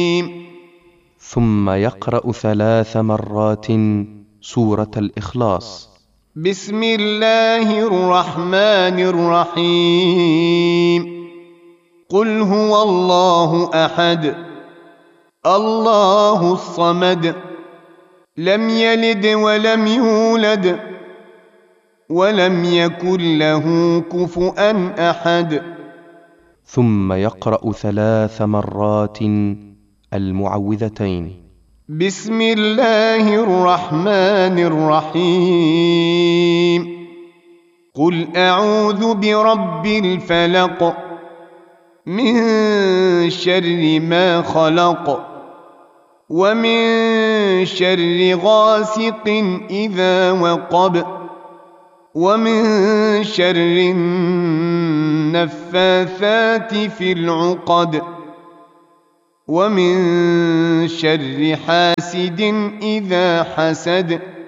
ثم يقرأ 3 مرات سورة الإخلاص. بسم الله الرحمن الرحيم. قل هو الله أحد الله الصمد لم يلد ولم يولد ولم يكن له كفؤا أحد. ثم يقرأ 3 مرات المعوذتين. بسم الله الرحمن الرحيم. قل أعوذ برب الفلق من شر ما خلق ومن شر غاسق إذا وقب ومن شر النفاثات في العقد ومن شر حاسد إذا حسد.